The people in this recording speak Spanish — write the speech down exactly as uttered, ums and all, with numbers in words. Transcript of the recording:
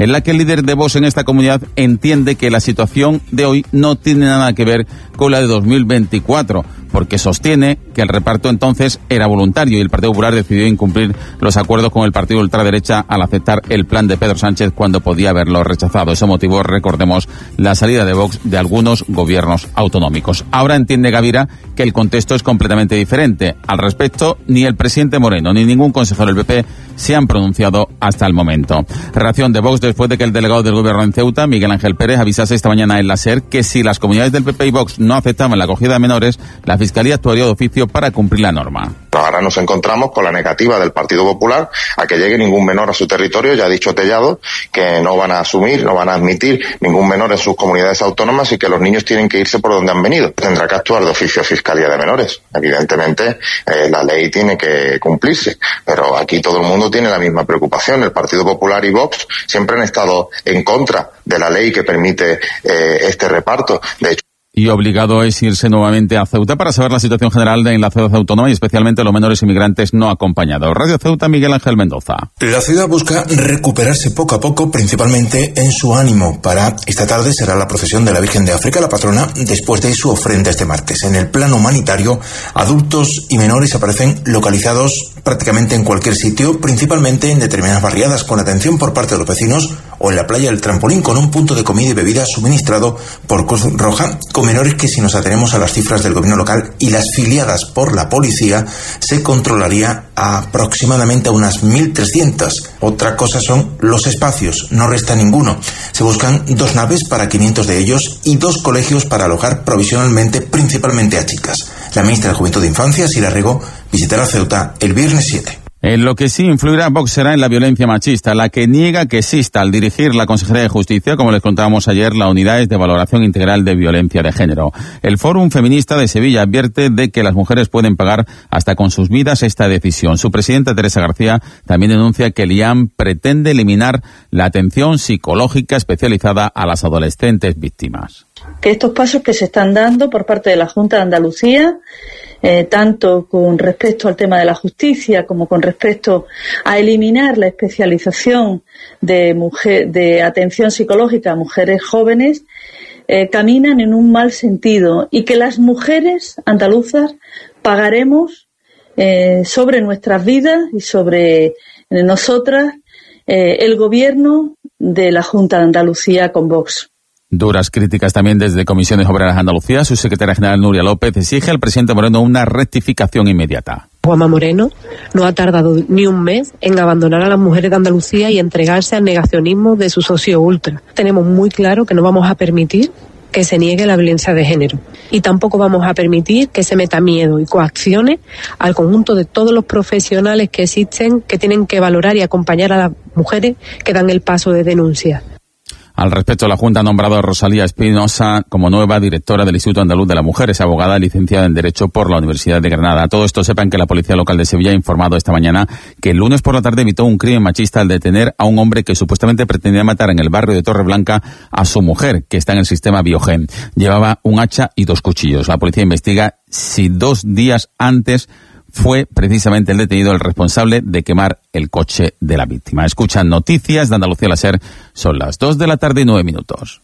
en la que el líder de Vox en esta comunidad entiende que la situación de hoy no tiene nada que ver con la de dos mil veinticuatro, porque sostiene que el reparto entonces era voluntario y el Partido Popular decidió incumplir los acuerdos con el partido ultraderecha al aceptar el plan de Pedro Sánchez cuando podía haberlo rechazado. Eso motivó, recordemos, la salida de Vox de algunos gobiernos autonómicos. Ahora entiende Gavira que el contexto es completamente diferente. Al respecto, ni el presidente Moreno ni ningún consejero del P P se han pronunciado hasta el momento. Reacción de Vox después de que el delegado del gobierno en Ceuta, Miguel Ángel Pérez, avisase esta mañana en la SER que si las comunidades del P P y Vox no aceptaban la acogida de menores, la Fiscalía actuaría de oficio para cumplir la norma. Ahora nos encontramos con la negativa del Partido Popular a que llegue ningún menor a su territorio. Ya ha dicho Tellado que no van a asumir, no van a admitir ningún menor en sus comunidades autónomas y que los niños tienen que irse por donde han venido. Tendrá que actuar de oficio Fiscalía de Menores. Evidentemente, eh, la ley tiene que cumplirse, pero aquí todo el mundo tiene la misma preocupación. El Partido Popular y Vox siempre han estado en contra de la ley que permite eh, este reparto. De hecho, Y obligado es irse nuevamente a Ceuta para saber la situación general en la ciudad autónoma y especialmente los menores inmigrantes no acompañados. Radio Ceuta, Miguel Ángel Mendoza. La ciudad busca recuperarse poco a poco, principalmente en su ánimo. Para esta tarde será la procesión de la Virgen de África, la patrona, después de su ofrenda este martes. En el plano humanitario, adultos y menores aparecen localizados prácticamente en cualquier sitio, principalmente en determinadas barriadas, con atención por parte de los vecinos o en la playa del Trampolín, con un punto de comida y bebida suministrado por Cruz Roja, con menores que, si nos atenemos a las cifras del gobierno local y las filiadas por la policía, se controlaría aproximadamente a unas mil trescientos. Otra cosa son los espacios, no resta ninguno. Se buscan dos naves para quinientos de ellos y dos colegios para alojar provisionalmente, principalmente a chicas. La ministra de Juventud e Infancia, Sira Rego, visitará Ceuta el viernes siete. En lo que sí influirá Vox será en la violencia machista, la que niega que exista al dirigir la Consejería de Justicia, como les contábamos ayer, la Unidades de Valoración Integral de Violencia de Género. El Fórum Feminista de Sevilla advierte de que las mujeres pueden pagar hasta con sus vidas esta decisión. Su presidenta, Teresa García, también denuncia que el I A M pretende eliminar la atención psicológica especializada a las adolescentes víctimas. Que estos pasos que se están dando por parte de la Junta de Andalucía, Eh, tanto con respecto al tema de la justicia como con respecto a eliminar la especialización de mujer, de atención psicológica a mujeres jóvenes, eh, caminan en un mal sentido y que las mujeres andaluzas pagaremos eh, sobre nuestras vidas y sobre eh, nosotras eh, el gobierno de la Junta de Andalucía con Vox. Duras críticas también desde Comisiones Obreras de Andalucía. Su secretaria general, Nuria López, exige al presidente Moreno una rectificación inmediata. Juanma Moreno no ha tardado ni un mes en abandonar a las mujeres de Andalucía y entregarse al negacionismo de su socio ultra. Tenemos muy claro que no vamos a permitir que se niegue la violencia de género y tampoco vamos a permitir que se meta miedo y coacciones al conjunto de todos los profesionales que existen, que tienen que valorar y acompañar a las mujeres que dan el paso de denuncia. Al respecto, la Junta ha nombrado a Rosalía Espinosa como nueva directora del Instituto Andaluz de la Mujer. Es abogada licenciada en Derecho por la Universidad de Granada. A todo esto, sepan que la Policía Local de Sevilla ha informado esta mañana que el lunes por la tarde evitó un crimen machista al detener a un hombre que supuestamente pretendía matar en el barrio de Torreblanca a su mujer, que está en el sistema Biogen. Llevaba un hacha y dos cuchillos. La policía investiga si dos días antes fue precisamente el detenido el responsable de quemar el coche de la víctima. Escuchan Noticias de Andalucía, la SER. Son las dos de la tarde y nueve minutos.